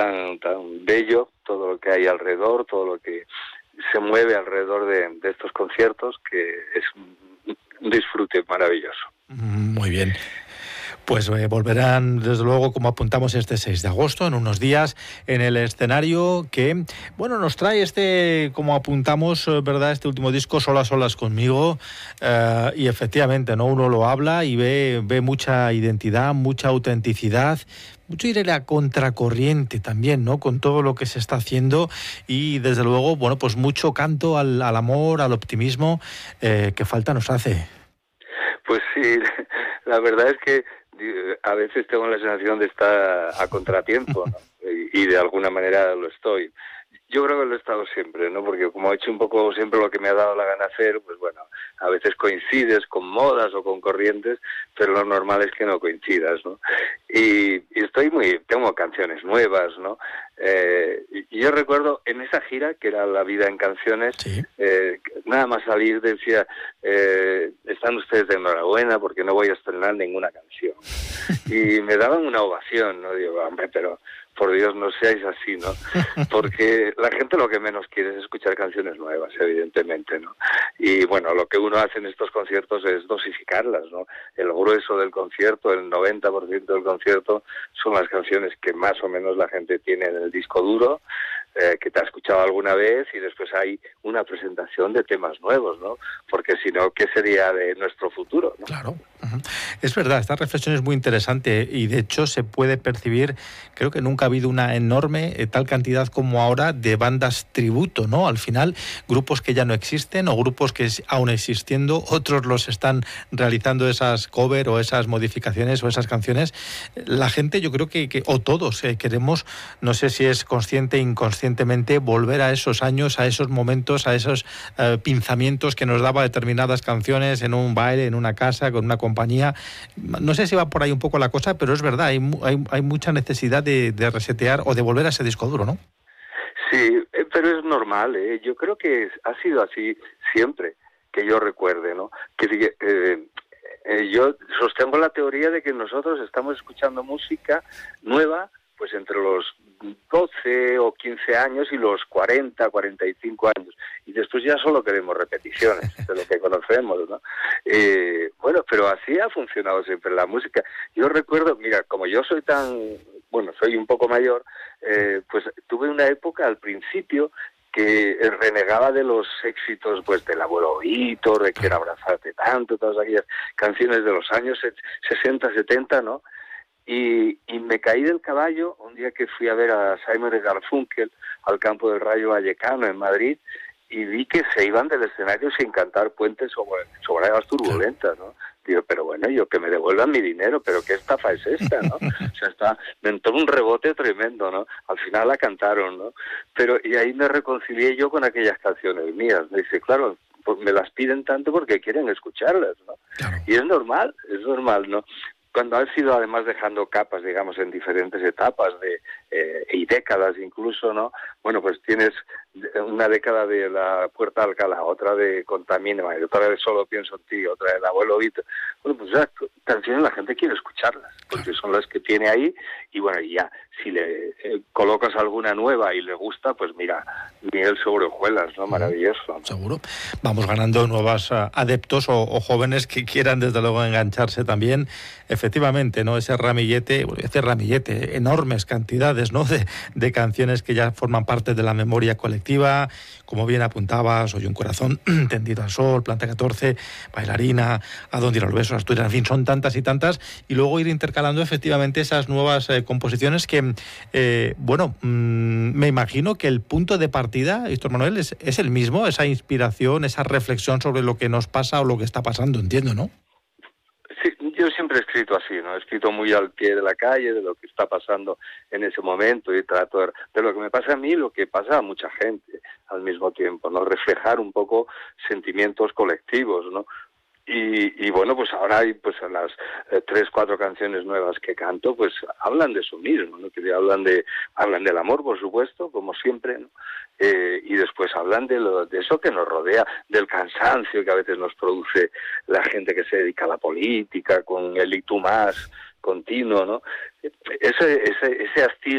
tan bello todo lo que hay alrededor, todo lo que se mueve alrededor de estos conciertos, que es un disfrute maravilloso. Muy bien. Pues volverán, desde luego, como apuntamos, este 6 de agosto, en unos días, en el escenario que, bueno, nos trae como apuntamos, ¿verdad?, este último disco, Solas, Solas conmigo, y efectivamente, ¿no?, uno lo habla y ve mucha identidad, mucha autenticidad, mucho ir a la contracorriente también, ¿no?, con todo lo que se está haciendo y, desde luego, bueno, pues mucho canto al amor, al optimismo, que falta nos hace. Pues sí, la verdad es que a veces tengo la sensación de estar a contratiempo, ¿no? Y de alguna manera lo estoy. Yo creo que lo he estado siempre, ¿no? Porque como he hecho un poco siempre lo que me ha dado la gana hacer, pues bueno, a veces coincides con modas o con corrientes, pero lo normal es que no coincidas, ¿no? Y tengo canciones nuevas, ¿no? Y yo recuerdo en esa gira, que era La vida en canciones, Sí. nada más salir decía, están ustedes de enhorabuena porque no voy a estrenar ninguna canción. Y me daban una ovación, ¿no? Digo, hombre, pero por Dios, no seáis así, ¿no? Porque la gente lo que menos quiere es escuchar canciones nuevas, evidentemente, ¿no? Y bueno, lo que uno hace en estos conciertos es dosificarlas, ¿no? El grueso del concierto, el 90% del concierto, son las canciones que más o menos la gente tiene en el disco duro, que te ha escuchado alguna vez, y después hay una presentación de temas nuevos, ¿no? Porque si no, ¿qué sería de nuestro futuro, ¿no? Claro. Es verdad, esta reflexión es muy interesante y de hecho se puede percibir, creo que nunca ha habido una enorme, tal cantidad como ahora, de bandas tributo, ¿no? Al final, grupos que ya no existen o grupos que aún existiendo, otros los están realizando esas cover o esas modificaciones o esas canciones. La gente, yo creo o todos queremos, no sé si es consciente e inconscientemente, volver a esos años, a esos momentos, a esos pinzamientos que nos daba determinadas canciones en un baile, en una casa, con una compañía. No sé si va por ahí un poco la cosa, pero es verdad, hay mucha necesidad de resetear o de volver a ese disco duro, ¿no? Sí, pero es normal, ¿eh? Yo creo que ha sido así siempre, que yo recuerde, ¿no? Yo sostengo la teoría de que nosotros estamos escuchando música nueva pues entre los 12 o 15 años y los 40, 45 años. Y después ya solo queremos repeticiones de lo que conocemos, ¿no? Bueno, pero así ha funcionado siempre la música. Yo recuerdo, mira, como yo soy soy un poco mayor, pues tuve una época al principio que renegaba de los éxitos pues del Abuelo Víctor, de Quiero abrazarte tanto, todas aquellas canciones de los años 60, 70, ¿no? Y me caí del caballo un día que fui a ver a Simon y Garfunkel al campo del Rayo Vallecano en Madrid, y vi que se iban del escenario sin cantar Puentes sobre aguas turbulentas, ¿no? Digo, pero bueno, que me devuelvan mi dinero, pero ¿qué estafa es esta, no? O sea, me entró un rebote tremendo, ¿no? Al final la cantaron, ¿no? Y ahí me reconcilié yo con aquellas canciones mías. Me dice, claro, pues me las piden tanto porque quieren escucharlas, ¿no? Claro. Y es normal, ¿no? Cuando has ido además dejando capas, digamos, en diferentes etapas y décadas incluso, ¿no? Bueno, pues tienes una década de La Puerta de Alcalá, otra de Contamina, otra de Solo pienso en ti, otra del Abuelo Víctor. Bueno, pues esas canciones la gente quiere escucharlas, porque son las que tiene ahí, y bueno, y ya, si le colocas alguna nueva y le gusta, pues mira, miel sobre hojuelas, ¿no? Maravilloso, ¿no? Seguro. Vamos ganando nuevos adeptos o jóvenes que quieran, desde luego, engancharse también. Efectivamente, ¿no? Ese ramillete, enormes cantidades, ¿no? de canciones que ya forman parte de la memoria colectiva, como bien apuntabas, Hoy un corazón tendido al sol, Planta 14, Bailarina, A dónde ir los besos, Asturias, en fin, son tantas y tantas, y luego ir intercalando efectivamente esas nuevas composiciones que, me imagino que el punto de partida, Héctor Manuel, es el mismo, esa inspiración, esa reflexión sobre lo que nos pasa o lo que está pasando, entiendo, ¿no? Sí, yo siempre he escrito así, ¿no? He escrito muy al pie de la calle, de lo que está pasando en ese momento, y trato de lo que me pasa a mí, lo que pasa a mucha gente al mismo tiempo, ¿no? Reflejar un poco sentimientos colectivos, ¿no? Y bueno, pues ahora hay pues las 3-4 canciones nuevas que canto, pues hablan de eso mismo, ¿no? Que hablan del amor, por supuesto, como siempre, ¿no? Y después hablan de eso que nos rodea, del cansancio que a veces nos produce la gente que se dedica a la política, con el y tú más continuo, ¿no? Ese hastío